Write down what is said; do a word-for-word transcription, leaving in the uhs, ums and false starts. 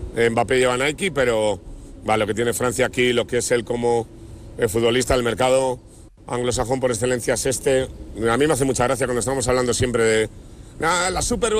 Mbappé lleva Nike, pero va, lo que tiene Francia aquí, lo que es él como eh, futbolista, el mercado anglosajón por excelencia es este. A mí me hace mucha gracia cuando estamos hablando siempre de ah, la Super Bowl.